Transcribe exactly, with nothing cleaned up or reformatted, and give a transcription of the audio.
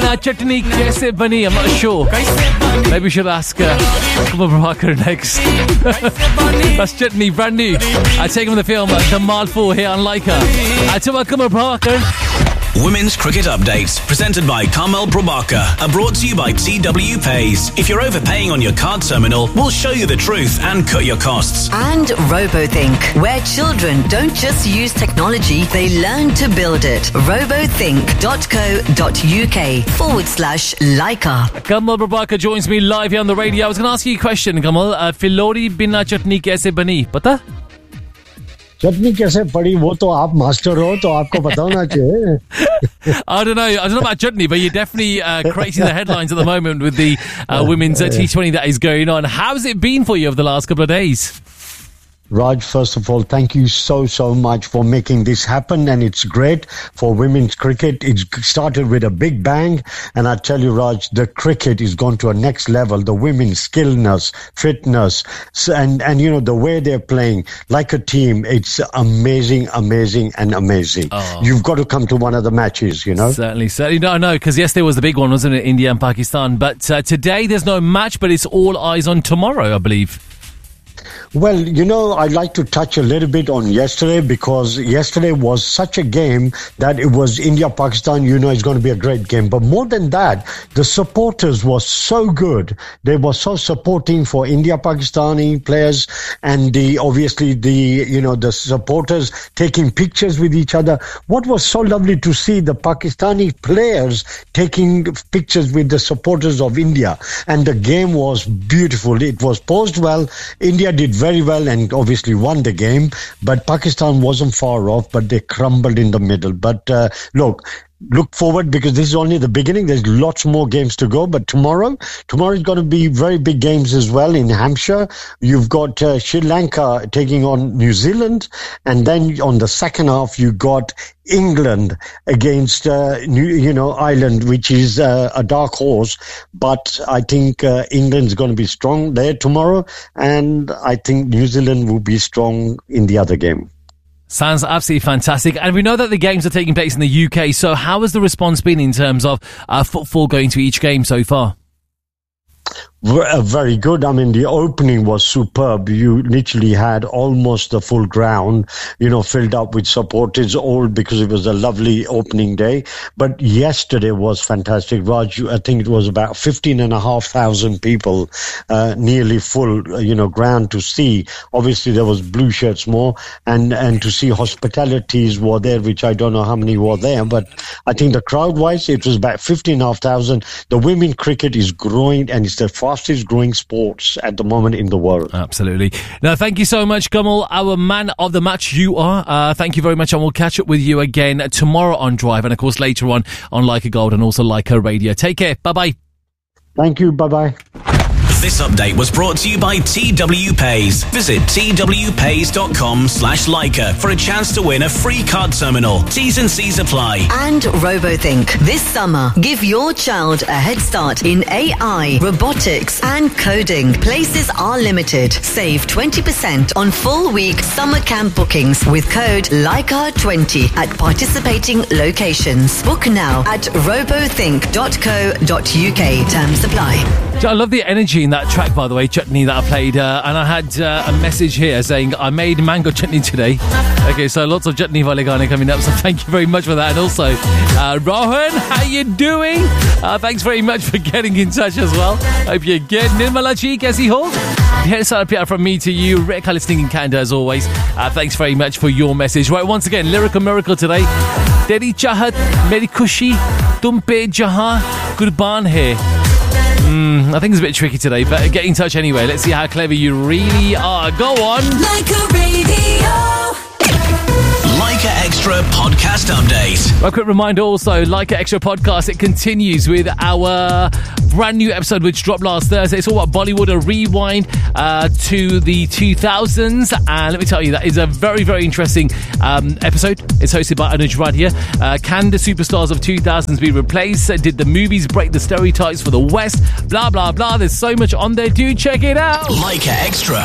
bina chutney kaise bani? I'm not sure. Maybe we should ask uh, Kamal Prabhakar next. That's chutney, brand new. I take him in the film uh, Dhamal four here on Laika. I tell Kamal Prabhakar. Women's Cricket Updates, presented by Kamal Prabhakar, are brought to you by T W Pays. If you're overpaying on your card terminal, we'll show you the truth and cut your costs. And RoboThink, where children don't just use technology, they learn to build it. robothink.co.uk forward slash Laika. Kamal Prabhakar joins me live here on the radio. I was going to ask you a question, Kamal. Uh, Filori bina chutney kaise bani? Pata? चटनी कैसे पड़ी वो तो आप master हो तो आपको पता होना चाहिए. I don't know. I don't know about chutney, but you're definitely uh, creating the headlines at the moment with the uh, women's uh, T twenty that is going on. How's it been for you over the last couple of days? Raj, first of all, thank you so, so much for making this happen, and it's great for women's cricket. It started with a big bang, and I tell you, Raj, the cricket is gone to a next level. The women's skillness, fitness, and, and you know, the way they're playing like a team, it's amazing, amazing, and amazing. Oh. You've got to come to one of the matches, you know? Certainly, certainly. No, no, because yesterday was the big one, wasn't it? India and Pakistan. But uh, today there's no match, but it's all eyes on tomorrow, I believe. Well, you know, I'd like to touch a little bit on yesterday because yesterday was such a game that it was India-Pakistan, you know, it's going to be a great game. But more than that, the supporters were so good. They were so supporting for India-Pakistani players and the obviously the, you know, the supporters taking pictures with each other. What was so lovely to see the Pakistani players taking pictures with the supporters of India. And the game was beautiful. It was posed well. India did very well and obviously won the game, but Pakistan wasn't far off, but they crumbled in the middle. But uh, look, look forward because this is only the beginning. There's lots more games to go, but tomorrow, tomorrow is going to be very big games as well in Hampshire. You've got uh, Sri Lanka taking on New Zealand, and then on the second half, you got England against uh, New, you know, Ireland, which is uh, a dark horse. But I think uh, England's going to be strong there tomorrow, and I think New Zealand will be strong in the other game. Sounds absolutely fantastic. And we know that the games are taking place in the U K, so how has the response been in terms of uh, footfall going to each game so far? Very good. I mean, the opening was superb. You literally had almost the full ground, you know, filled up with supporters, all because it was a lovely opening day. But yesterday was fantastic. Raj, I think it was about fifteen and a half thousand people, uh, nearly full, you know, ground to see. Obviously, there was blue shirts more, and, and to see hospitalities were there, which I don't know how many were there. But I think the crowd-wise, it was about fifteen and a half thousand. The women cricket is growing, and it's the fastest growing sports at the moment in the world. Absolutely. Now, thank you so much, Kamal, our man of the match you are. Uh, thank you very much, and we'll catch up with you again tomorrow on Drive, and of course later on on Laika Gold and also Laika Radio. Take care. Bye-bye. Thank you. Bye-bye. This update was brought to you by T W Pays. Visit twpays.com slash Laika for a chance to win a free card terminal. T's and C's apply. And RoboThink. This summer, give your child a head start in A I, robotics and coding. Places are limited. Save twenty percent on full week summer camp bookings with code Laika twenty at participating locations. Book now at robothink dot co dot uk. Terms apply. I love the energy in that track, by the way, chutney that I played. Uh, and I had uh, a message here saying, I made mango chutney today. Okay, so lots of chutney wale gaane coming up. So thank you very much for that. And also, uh, Rohan, how you doing? Uh, thanks very much for getting in touch as well. Hope you're good. Nirmala Ji, kaisi ho? Here's a piar from me to you. Rekha listening in Canada as always. Uh, thanks very much for your message. Right, once again, Lyrical Miracle today. Teri chahat, meri khushi, tum pe jahan qurban hai. Mm, I think it's a bit tricky today, but get in touch anyway. Let's see how clever you really are. Go on. Laika Radio. Laika Extra Podcast Update. A quick reminder also, Laika Extra Podcast, it continues with our brand new episode which dropped last Thursday. It's all about Bollywood, a rewind uh, to the two thousands. And let me tell you, that is a very, very interesting um, episode. It's hosted by Anuj Radhia. Uh, can the superstars of two thousands be replaced? Did the movies break the stereotypes for the West? Blah, blah, blah. There's so much on there. Do check it out. Laika Extra.